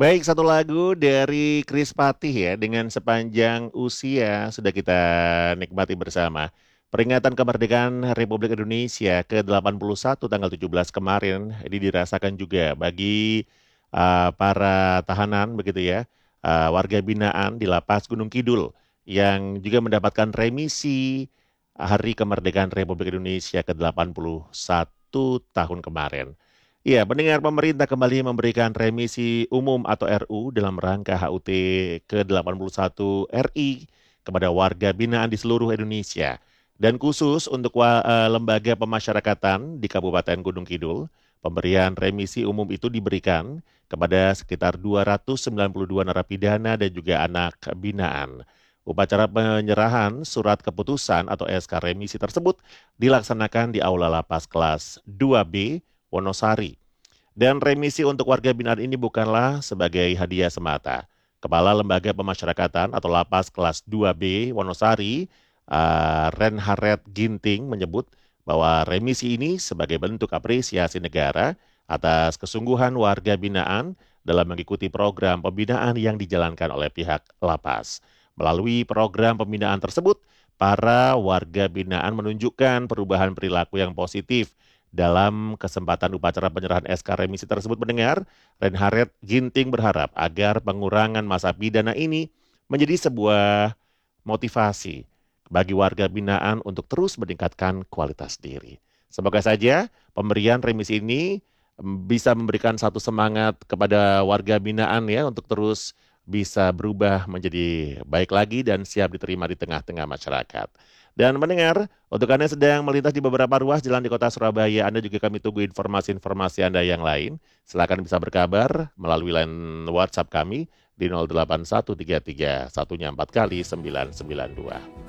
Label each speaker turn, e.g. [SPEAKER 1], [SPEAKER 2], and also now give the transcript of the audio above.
[SPEAKER 1] Baik, satu lagu dari Chris Patih ya, dengan sepanjang usia sudah kita nikmati bersama. Peringatan kemerdekaan Republik Indonesia ke-81 tanggal 17 kemarin, ini dirasakan juga bagi para tahanan begitu ya, warga binaan di Lapas Gunung Kidul yang juga mendapatkan remisi Hari Kemerdekaan Republik Indonesia ke-81 tahun kemarin. Iya, mendengar pemerintah kembali memberikan remisi umum atau RU dalam rangka HUT ke-81 RI kepada warga binaan di seluruh Indonesia. Dan khusus untuk lembaga pemasyarakatan di Kabupaten Gunung Kidul, pemberian remisi umum itu diberikan kepada sekitar 292 narapidana dan juga anak binaan. Upacara penyerahan surat keputusan atau SK remisi tersebut dilaksanakan di Aula Lapas kelas 2B Wonosari. Dan remisi untuk warga binaan ini bukanlah sebagai hadiah semata. Kepala Lembaga Pemasyarakatan atau Lapas kelas 2B Wonosari, Renharet Ginting menyebut bahwa remisi ini sebagai bentuk apresiasi negara atas kesungguhan warga binaan dalam mengikuti program pembinaan yang dijalankan oleh pihak lapas. Melalui program pembinaan tersebut, para warga binaan menunjukkan perubahan perilaku yang positif. Dalam kesempatan upacara penyerahan SK remisi tersebut mendengar, Renharet Ginting berharap agar pengurangan masa pidana ini menjadi sebuah motivasi bagi warga binaan untuk terus meningkatkan kualitas diri. Semoga saja pemberian remisi ini bisa memberikan satu semangat kepada warga binaan ya untuk terus bisa berubah menjadi baik lagi dan siap diterima di tengah-tengah masyarakat. Dan mendengar, untuk Anda yang sedang melintas di beberapa ruas jalan di kota Surabaya, Anda juga kami tunggu informasi-informasi Anda yang lain. Silakan bisa berkabar melalui line WhatsApp kami di 08133 1 4 kali 992.